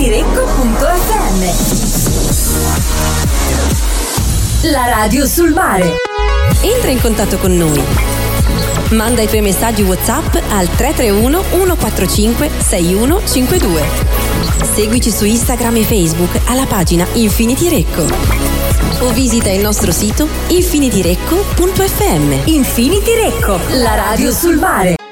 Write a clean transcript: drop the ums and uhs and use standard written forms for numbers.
infinitirecco.fm. La radio sul mare. Entra in contatto con noi. Manda i tuoi messaggi WhatsApp al 331 145 6152. Seguici su Instagram e Facebook alla pagina Infinity Recco. O visita il nostro sito infinitirecco.fm. Infinity Recco, la radio sul mare.